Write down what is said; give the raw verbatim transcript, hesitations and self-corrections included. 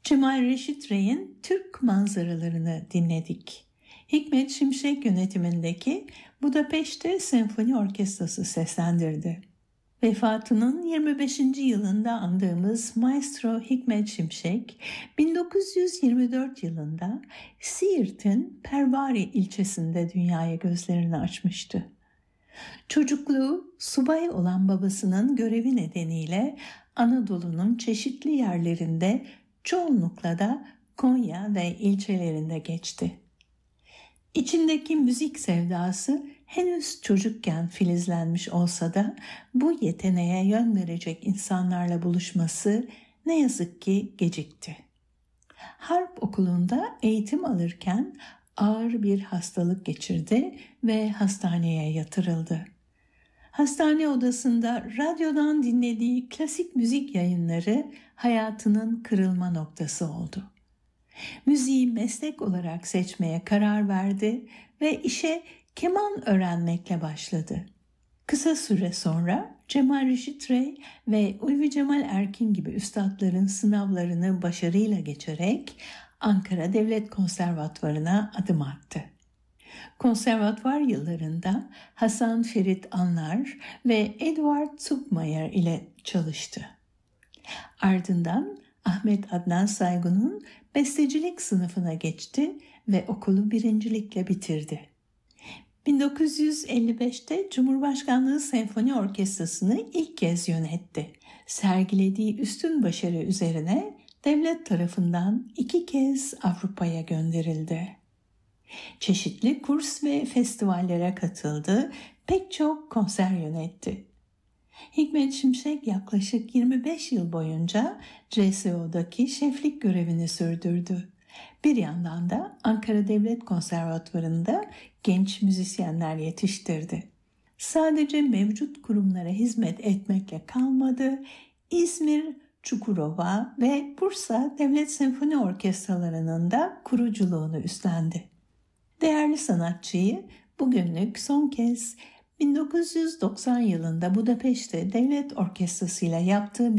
Cemal Reşit Rey'in Türk manzaralarını dinledik. Hikmet Şimşek yönetimindeki Budapeşte Senfoni Orkestrası seslendirdi. Vefatının yirmi beşinci yılında andığımız Maestro Hikmet Şimşek, bin dokuz yüz yirmi dört yılında Siirt'in Pervari ilçesinde dünyaya gözlerini açmıştı. Çocukluğu subay olan babasının görevi nedeniyle Anadolu'nun çeşitli yerlerinde, çoğunlukla da Konya ve ilçelerinde geçti. İçindeki müzik sevdası henüz çocukken filizlenmiş olsa da bu yeteneğe yön verecek insanlarla buluşması ne yazık ki gecikti. Harp Okulu'nda eğitim alırken ağır bir hastalık geçirdi ve hastaneye yatırıldı. Hastane odasında radyodan dinlediği klasik müzik yayınları hayatının kırılma noktası oldu. Müziği meslek olarak seçmeye karar verdi ve işe keman öğrenmekle başladı. Kısa süre sonra Cemal Reşit Rey ve Ulvi Cemal Erkin gibi üstadların sınavlarını başarıyla geçerek Ankara Devlet Konservatuvarı'na adım attı. Konservatuvar yıllarında Hasan Ferit Anlar ve Eduard Zuckmayer ile çalıştı. Ardından Ahmet Adnan Saygun'un bestecilik sınıfına geçti ve okulu birincilikle bitirdi. bin dokuz yüz elli beşte Cumhurbaşkanlığı Senfoni Orkestrası'nı ilk kez yönetti. Sergilediği üstün başarı üzerine devlet tarafından iki kez Avrupa'ya gönderildi. Çeşitli kurs ve festivallere katıldı, pek çok konser yönetti. Hikmet Şimşek yaklaşık yirmi beş yıl boyunca C S O'daki şeflik görevini sürdürdü. Bir yandan da Ankara Devlet Konservatuvarı'nda genç müzisyenler yetiştirdi. Sadece mevcut kurumlara hizmet etmekle kalmadı, İzmir, Çukurova ve Bursa Devlet Senfoni Orkestralarının da kuruculuğunu üstlendi. Değerli sanatçıyı bugünlük son kez bin dokuz yüz doksan yılında Budapeşte Devlet Orkestrası ile yaptığı